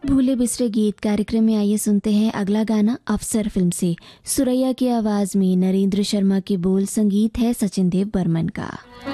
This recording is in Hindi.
भूले बिसरे गीत कार्यक्रम में आइए सुनते हैं अगला गाना अफसर फिल्म से। सुरैया की आवाज में नरेंद्र शर्मा के बोल, संगीत है सचिन देव बर्मन का।